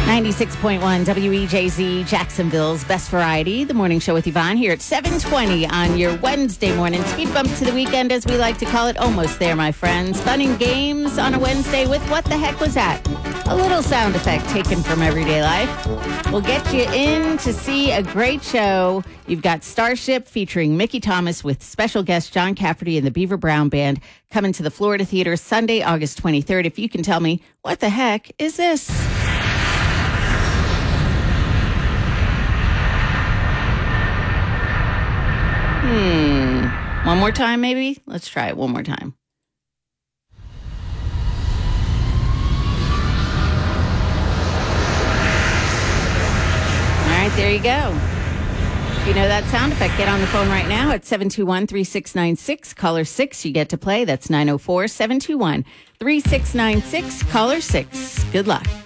96.1 WEJZ, Jacksonville's best variety. The morning show with Yvonne here at 7:20 on your Wednesday morning. Speed bump to the weekend, as we like to call it. Almost there, my friends. Fun and games on a Wednesday with What the Heck Was That? A little sound effect taken from everyday life. We'll get you in to see a great show. You've got Starship featuring Mickey Thomas with special guest John Cafferty and the Beaver Brown Band coming to the Florida Theater Sunday, August 23rd. If you can tell me, what the heck is this? One more time, maybe? Let's try it one more time. All right, there you go. If you know that sound effect, get on the phone right now at 721-3696. Caller 6, you get to play. That's 904-721-3696. Caller 6. Good luck.